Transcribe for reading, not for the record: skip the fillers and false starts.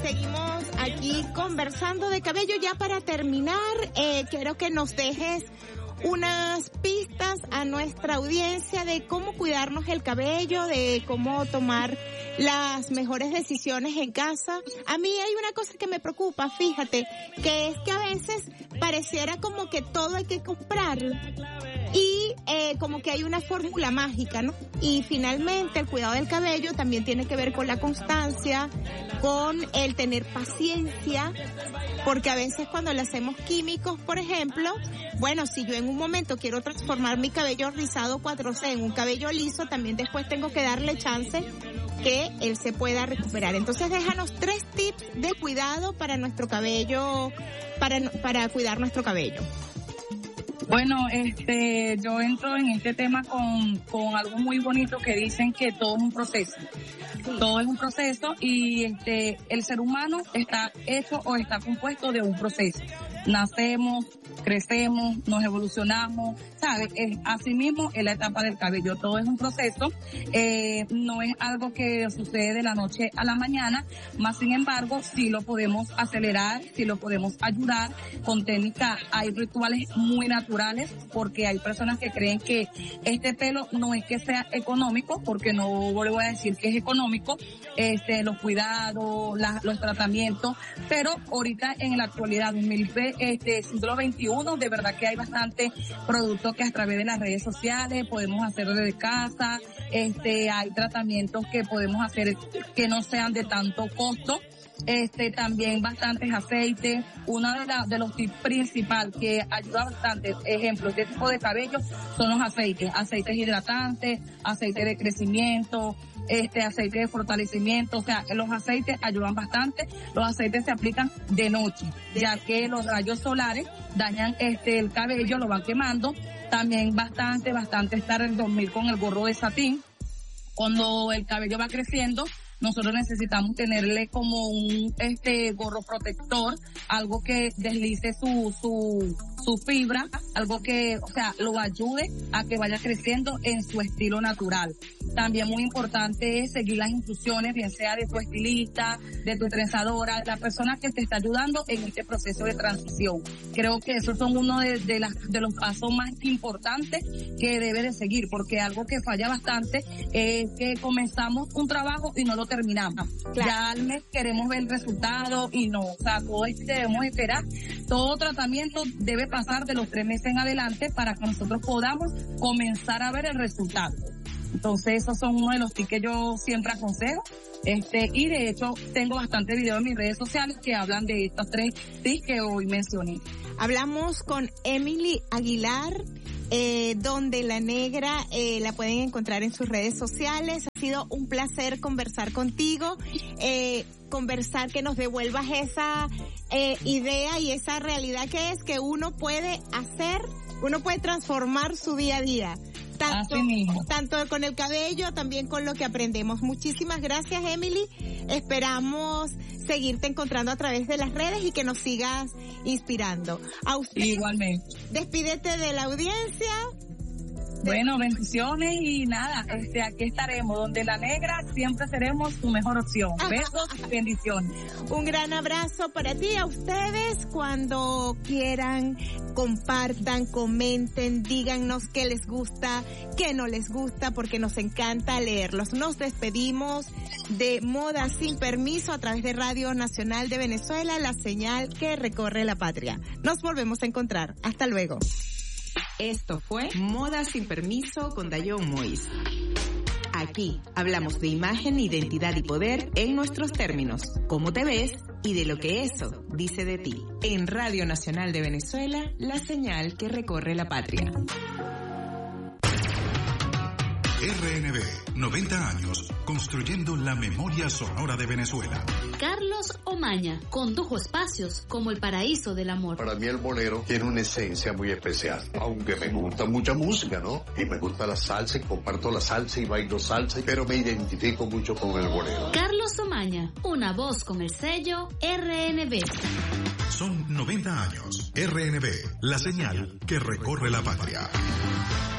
seguimos aquí conversando de cabello. Ya para terminar, quiero que nos dejes unas pistas a nuestra audiencia de cómo cuidarnos el cabello, de cómo tomar las mejores decisiones en casa. A mí hay una cosa que me preocupa, fíjate, que es que a veces pareciera como que todo hay que comprarlo y como que hay una fórmula mágica, ¿no? Y finalmente el cuidado del cabello también tiene que ver con la constancia, con el tener paciencia, porque a veces cuando le hacemos químicos, por ejemplo, bueno, si yo en un momento quiero transformar mi cabello rizado 4C en un cabello liso, también después tengo que darle chance que él se pueda recuperar. Entonces déjanos 3 tips de cuidado para nuestro cabello, para cuidar nuestro cabello. Bueno, yo entro en este tema con algo muy bonito que dicen que todo es un proceso. Sí. Todo es un proceso y el ser humano está hecho o está compuesto de un proceso. Nacemos, crecemos, nos evolucionamos, ¿sabes? Así mismo en la etapa del cabello, todo es un proceso, no es algo que sucede de la noche a la mañana, más sin embargo, sí lo podemos acelerar, sí lo podemos ayudar con técnicas. Hay rituales muy naturales, porque hay personas que creen que este pelo no es que sea económico, porque no le voy a decir que es económico, los cuidados, los tratamientos, pero ahorita en la actualidad, siglo XXI, de verdad que hay bastante productos que a través de las redes sociales podemos hacer desde casa, hay tratamientos que podemos hacer que no sean de tanto costo, también bastantes aceites. Uno de los tips principal que ayuda bastante, ejemplos de tipo de cabello, son los aceites hidratantes, aceites de crecimiento, aceite de fortalecimiento. O sea, los aceites ayudan bastante. Los aceites se aplican de noche, ya que los rayos solares dañan el cabello, lo van quemando. También bastante estar en dormir con el gorro de satín. Cuando el cabello va creciendo, nosotros necesitamos tenerle como un gorro protector, algo que deslice su fibra, algo que, o sea, lo ayude a que vaya creciendo en su estilo natural. También muy importante es seguir las instrucciones, bien sea de tu estilista, de tu trenzadora, la persona que te está ayudando en este proceso de transición. Creo que esos son uno de los pasos más importantes que debe de seguir, porque algo que falla bastante es que comenzamos un trabajo y no lo terminamos. Claro. Ya al mes queremos ver el resultado y no, o sea, todo debemos esperar. Todo tratamiento debe pasar de los 3 meses en adelante para que nosotros podamos comenzar a ver el resultado. Entonces esos son uno de los tips que yo siempre aconsejo, y de hecho tengo bastante videos en mis redes sociales que hablan de estos 3 tips que hoy mencioné. Hablamos con Emily Aguilar, donde la negra la pueden encontrar en sus redes sociales. Ha sido un placer conversar contigo, conversar, que nos devuelvas esa idea y esa realidad que es que uno puede transformar su día a día. Tanto con el cabello, también con lo que aprendemos. Muchísimas gracias, Emily. Esperamos seguirte encontrando a través de las redes y que nos sigas inspirando. A usted. Igualmente. Despídete de la audiencia. Bueno, bendiciones y nada, aquí estaremos, donde la negra siempre seremos su mejor opción. Besos y bendiciones. Un gran abrazo para ti, a ustedes. Cuando quieran, compartan, comenten, díganos qué les gusta, qué no les gusta, porque nos encanta leerlos. Nos despedimos de Moda Sin Permiso a través de Radio Nacional de Venezuela, la señal que recorre la patria. Nos volvemos a encontrar. Hasta luego. Esto fue Moda Sin Permiso con Dayon Mois. Aquí hablamos de imagen, identidad y poder en nuestros términos, cómo te ves y de lo que eso dice de ti. En Radio Nacional de Venezuela, la señal que recorre la patria. RNB, 90 años, construyendo la memoria sonora de Venezuela. Carlos Omaña condujo espacios como El Paraíso del Amor. Para mí el bolero tiene una esencia muy especial, aunque me gusta mucha música, ¿no? Y me gusta la salsa y comparto la salsa y bailo salsa, pero me identifico mucho con el bolero. Carlos Omaña, una voz con el sello RNB. Son 90 años. RNB, la señal que recorre la patria.